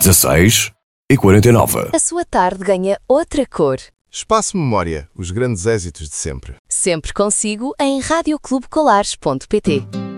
16h49. A sua tarde ganha outra cor. Espaço Memória, os grandes êxitos de sempre. Sempre consigo em radioclubecolares.pt.